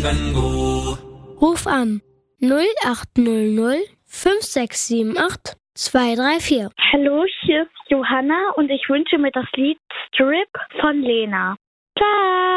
even go. Ruf an 0800 5678 234. Hallo, hier ist Johanna und ich wünsche mir das Lied Strip von Lena. Ciao!